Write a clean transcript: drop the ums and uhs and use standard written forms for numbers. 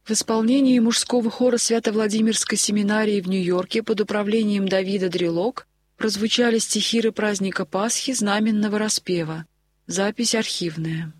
В исполнении мужского хора Свято-Владимирской семинарии в Нью-Йорке под управлением Давида Дрелок прозвучали стихиры праздника Пасхи знаменного распева. Запись архивная.